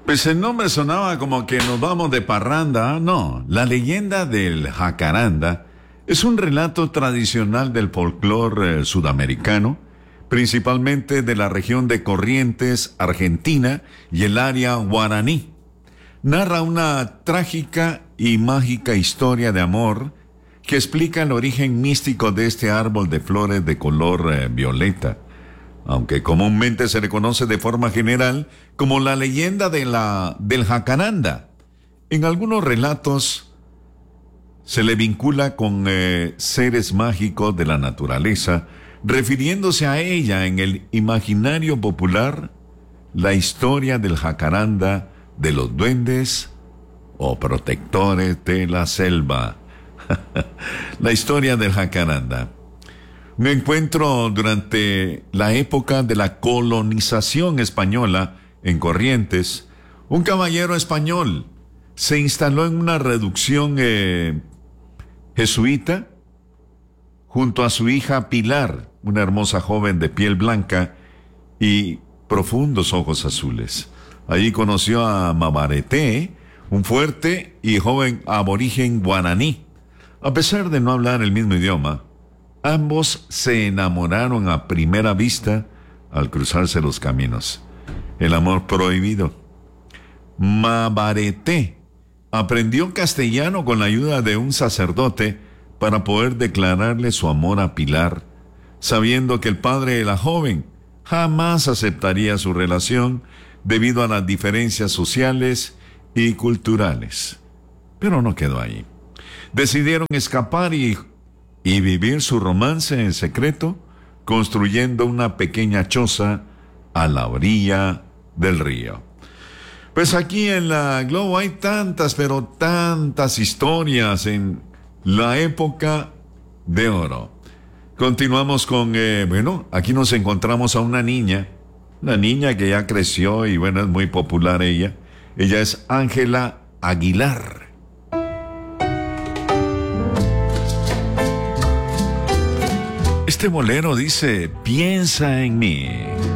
Pues el nombre sonaba como que nos vamos de parranda. No, la leyenda del jacaranda es un relato tradicional del folclore sudamericano, principalmente de la región de Corrientes, Argentina y el área guaraní. Narra una trágica y mágica historia de amor que explica el origen místico de este árbol de flores de color violeta, aunque comúnmente se le conoce de forma general como la leyenda del jacaranda. En algunos relatos se le vincula con seres mágicos de la naturaleza, refiriéndose a ella en el imaginario popular, la historia del jacaranda, de los duendes o protectores de la selva. La historia del jacaranda. Un encuentro durante la época de la colonización española en Corrientes. Un caballero español se instaló en una reducción jesuita junto a su hija Pilar, una hermosa joven de piel blanca y profundos ojos azules. Allí conoció a Mabarete, un fuerte y joven aborigen guaraní. A pesar de no hablar el mismo idioma, ambos se enamoraron a primera vista al cruzarse los caminos. El amor prohibido. Mabarete aprendió castellano con la ayuda de un sacerdote para poder declararle su amor a Pilar, sabiendo que el padre de la joven jamás aceptaría su relación debido a las diferencias sociales y culturales. Pero no quedó ahí. Decidieron escapar y vivir su romance en secreto, construyendo una pequeña choza a la orilla del río. Pues aquí en la Globo hay tantas, pero tantas historias en la época de oro. Continuamos con, aquí nos encontramos a una niña que ya creció y bueno, es muy popular ella. Ella es Ángela Aguilar. Este bolero dice, piensa en mí.